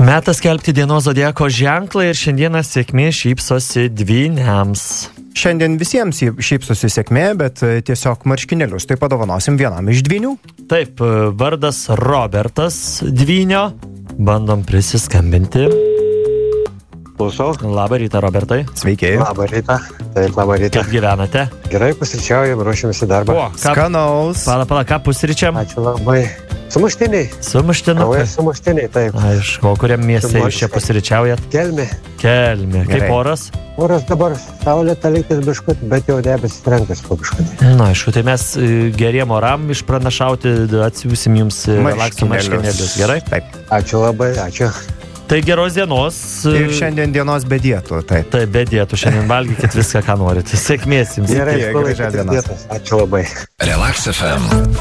Metas skelbti dienos zodiako ženklą ir šiandieną sėkmė šypsosi dvyniams. Šiandien visiems šypsosi sėkmė, bet tiesiog marškinėlius tai padovanosim vienam iš dvynių. Taip, vardas Robertas Dvynio. Bandom prisiskambinti. Klausau. Labą rytą, Robertai. Sveiki. Labą rytą. Taip, labą rytą. Kaip gyvenate? Gerai, pusryčiaujam, ruošiamės į darbą. Skanaus. Pala, ką pusryčiam? Ačiū labai. Sumuštiniai. Sumuštinukai. Sumuštiniai, taip. Aišku, o kuriam mieste jūs čia pusryčiaujat? Kelmė. Kelmė. Kaip Gerai. oras? Oras dabar saulėta lygtis biškut, bet jau debesis renkas po biškutį. Na, aišku, tai mes geriem oram išpranašauti atsiūsim jums relaksų marškinėlius. Gerai? Taip. Ačiū labai, ačiū. Tai geros dienos. Ir šiandien dienos be dietų. Taip. Tai be dietų, šiandien valgykit viską, ką norit. Sėkmės jums. Gerai, Gražios dienos. ačiū labai. Relax FM.